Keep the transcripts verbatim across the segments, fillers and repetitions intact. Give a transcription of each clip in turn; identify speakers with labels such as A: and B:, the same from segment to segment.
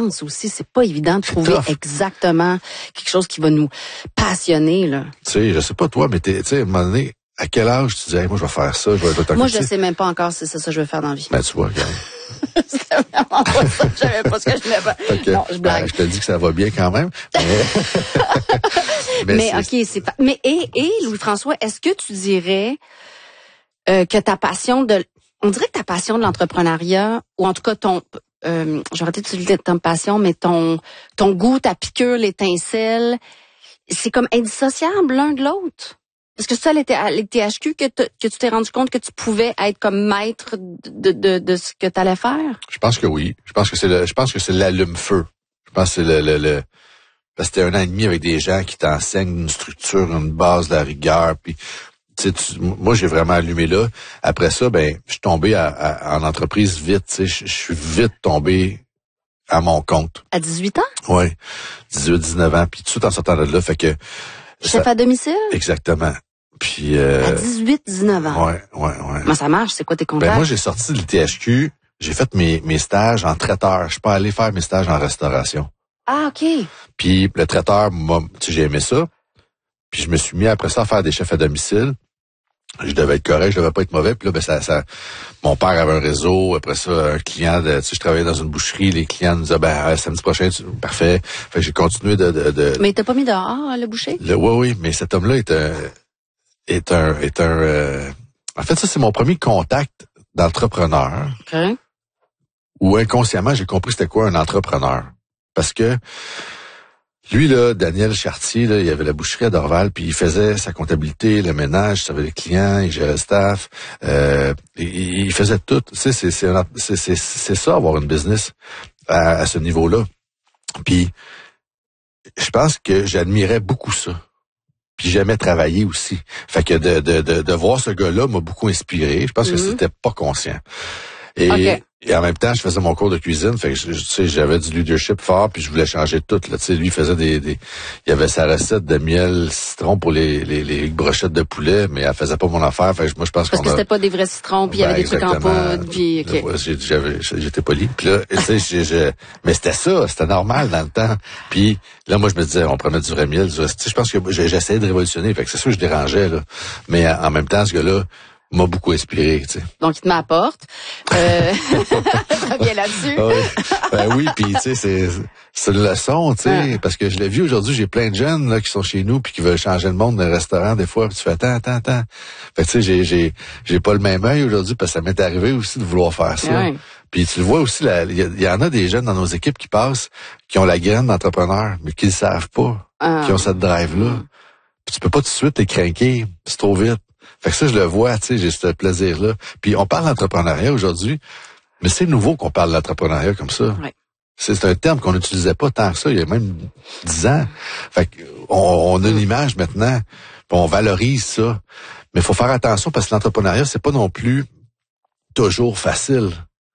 A: freelance aussi, c'est pas évident de
B: C'est
A: trouver
B: tough.
A: exactement quelque chose qui va nous passionner, là.
B: Tu sais, je sais pas toi, mais t'es, tu sais, à un moment donné, à quel âge tu disais, hey, moi, je vais faire ça, je vais être
A: Moi, je sais même pas encore si c'est ça que je veux faire dans la vie.
B: Ben, tu vois, regarde.
A: C'était vraiment pas ça. Je savais pas ce que je voulais faire.
B: Okay.
A: Non, je blague.
B: Ben, je te dis que ça va bien quand même. Mais,
A: mais,
B: mais
A: OK, c'est pas... Mais, et, et Louis-François, est-ce que tu dirais euh, que ta passion de... On dirait que ta passion de l'entrepreneuriat, ou en tout cas ton... Euh, j'aurais peut-être utilisé ton passion, mais ton, ton goût, ta piqûre, l'étincelle, c'est comme indissociable l'un de l'autre. Est-ce que c'est ça, les T H Q, que, que tu t'es rendu compte que tu pouvais être comme maître de, de, de ce que tu allais faire?
B: Je pense que oui. Je pense que c'est le, je pense que c'est l'allume-feu. Je pense que c'est le, le, le, parce que c'était un an et demi avec des gens qui t'enseignent une structure, une base, de la rigueur, puis, tu sais, tu, moi, j'ai vraiment allumé là. Après ça, ben, je suis tombé à, à, en entreprise vite, tu sais, je, je suis vite tombé à mon compte.
A: À dix-huit ans?
B: Oui. dix-huit, dix-neuf ans, puis tout de suite en sortant de là, fait que...
A: Chef
B: ça,
A: à domicile?
B: Exactement. Puis euh,
A: à dix-huit, dix-neuf ans.
B: Ouais, ouais, ouais.
A: Comment ça marche? C'est quoi tes contacts?
B: Ben moi, j'ai sorti de l'I T H Q, j'ai fait mes, mes stages en traiteur. Je suis pas allé faire mes stages en restauration.
A: Ah, OK.
B: Puis le traiteur, moi, tu sais, j'ai aimé ça. Puis je me suis mis après ça à faire des chefs à domicile. Je devais être correct, je devais pas être mauvais. Puis là, ben ça, ça, mon père avait un réseau. Après ça, un client, de, tu sais, je travaillais dans une boucherie. Les clients nous disaient, ben samedi prochain, tu, parfait. Fait que j'ai continué de, de, de.
A: Mais t'as pas mis dehors le boucher?
B: Le, oui, oui. Mais cet homme-là est un, est un, est un. Euh, en fait, ça c'est mon premier contact d'entrepreneur.
A: OK.
B: Où inconsciemment j'ai compris c'était quoi un entrepreneur. Parce que lui, là, Daniel Chartier, là, il avait la boucherie à Dorval, puis il faisait sa comptabilité, le ménage, il savait les clients, il gérait le staff, euh, il, il faisait tout. Tu sais, c'est, c'est, c'est, c'est, c'est ça, avoir une business à, à ce niveau-là. Puis, je pense que j'admirais beaucoup ça. Puis j'aimais travailler aussi. Fait que de, de, de, de voir ce gars-là m'a beaucoup inspiré. Je pense mm-hmm. que c'était pas conscient. Et, okay. et en même temps, je faisais mon cours de cuisine, fait que je, tu sais, j'avais du leadership fort, puis je voulais changer tout. Là, tu sais, lui faisait des, des, il avait sa recette de miel citron pour les, les, les brochettes de poulet, mais elle faisait pas mon affaire. Fait que moi, je pense
A: parce
B: qu'on
A: que
B: a...
A: c'était pas des vrais citrons, puis il ben, y avait des trucs en poudre, puis okay.
B: Là, j'ai, j'avais, j'étais poli. Puis là, tu sais, j'ai, j'ai, mais c'était ça, c'était normal dans le temps. Puis là, moi, je me disais, on prenait du vrai miel. Tu sais, je pense que j'essayais de révolutionner. Fait que c'est sûr que je dérangeais là, mais en même temps, ce gars-là m'a beaucoup inspiré, tu sais.
A: Donc, il te m'apporte. Euh... Reviens là-dessus.
B: Oui. Ben oui, puis tu sais, c'est, c'est une leçon, tu sais, ouais. Parce que je l'ai vu aujourd'hui, j'ai plein de jeunes là qui sont chez nous puis qui veulent changer le monde d'un restaurant des fois, puis tu fais attends, attends, attends. Fait que tu sais, j'ai, j'ai, j'ai pas le même œil aujourd'hui parce que ça m'est arrivé aussi de vouloir faire ça. Ouais. Puis tu le vois aussi, il y, y en a des jeunes dans nos équipes qui passent, qui ont la graine d'entrepreneur, mais qui le savent pas, ah. qui ont cette drive-là. Mm. Puis tu peux pas tout de suite t'es craquer, c'est trop vite. Fait que ça, je le vois, tu sais, j'ai ce plaisir-là. Puis on parle d'entrepreneuriat aujourd'hui, mais c'est nouveau qu'on parle d'entrepreneuriat comme ça.
A: Ouais.
B: C'est, c'est un terme qu'on n'utilisait pas tant que ça, il y a même dix ans. Fait qu'on on a une image maintenant, puis on valorise ça. Mais il faut faire attention parce que l'entrepreneuriat, c'est pas non plus toujours facile.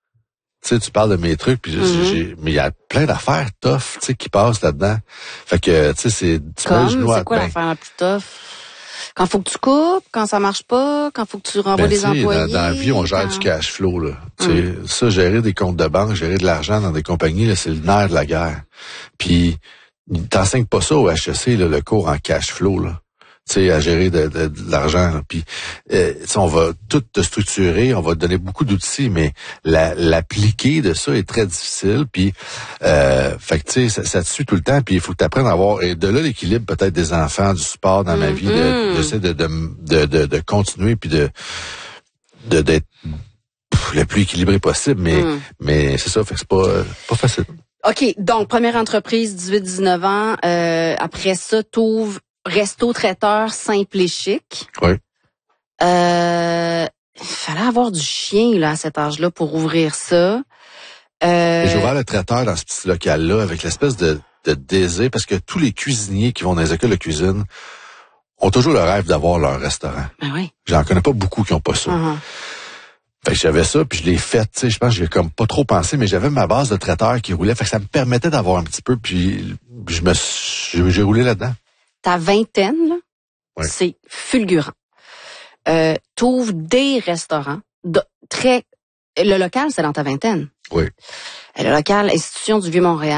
B: Tu sais, tu parles de mes trucs, puis mm-hmm. j'ai, mais il y a plein d'affaires tough, tu sais, qui passent là-dedans. Fait que, tu sais, c'est... Tu
A: Comme, c'est quoi ben, l'affaire la plus tough? Quand faut que tu coupes, quand ça marche pas, quand faut que tu renvoies
B: ben,
A: des employés.
B: Dans, dans la vie, on gère
A: quand...
B: du cash flow, là.
A: Mm.
B: Tu sais, ça, gérer des comptes de banque, gérer de l'argent dans des compagnies, là, c'est le nerf de la guerre. Puis, t'enseignes pas ça au H E C, là, le cours en cash flow, là. Tu sais, à gérer de, de, de l'argent. Là. Puis, euh, tu sais, on va tout te structurer, on va te donner beaucoup d'outils, mais la, l'appliquer de ça est très difficile. Puis, euh, fait que tu sais, ça, ça te suit tout le temps. Puis, il faut que tu apprennes à avoir, et de là l'équilibre peut-être des enfants, du sport dans mm-hmm. ma vie, de, j'essaie de, de, de, de, de continuer puis de, de d'être pff, le plus équilibré possible. Mais, mm. mais c'est ça, fait que c'est pas, pas facile.
A: OK, donc première entreprise, dix-huit dix-neuf ans. Euh, après ça, t'ouvres resto traiteur simple et chic.
B: Oui.
A: Euh, il fallait avoir du chien là à cet âge-là pour ouvrir ça. Euh...
B: J'ai ouvert le traiteur dans ce petit local-là avec l'espèce de, de désir, parce que tous les cuisiniers qui vont dans les écoles de cuisine ont toujours le rêve d'avoir leur restaurant.
A: Ben oui.
B: J'en connais pas beaucoup qui ont pas ça. Uh-huh. Fait que j'avais ça, puis je l'ai fait, tu sais, je pense que j'ai comme pas trop pensé, mais j'avais ma base de traiteur qui roulait, fait que ça me permettait d'avoir un petit peu, puis je me suis, j'ai roulé là-dedans.
A: Ta vingtaine, là,
B: oui.
A: C'est fulgurant. Euh, t'ouvres des restaurants, de, très, le local, c'est dans ta vingtaine.
B: Oui.
A: Le local, Institution du Vieux-Montréal.